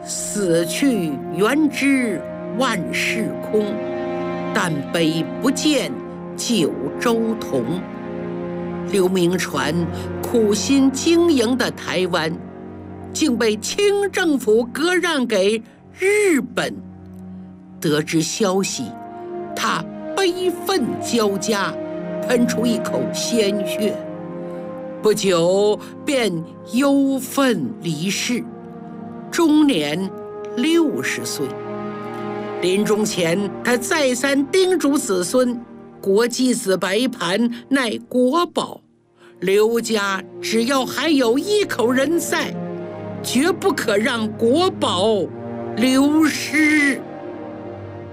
死去元知万事空，但悲不见九州同。刘铭传苦心经营的台湾，竟被清政府割让给日本。得知消息，他悲愤交加，喷出一口鲜血，不久便忧愤离世，终年60岁。临终前，他再三叮嘱子孙：国祭子白盘乃国宝，刘家只要还有一口人在，绝不可让国宝流失。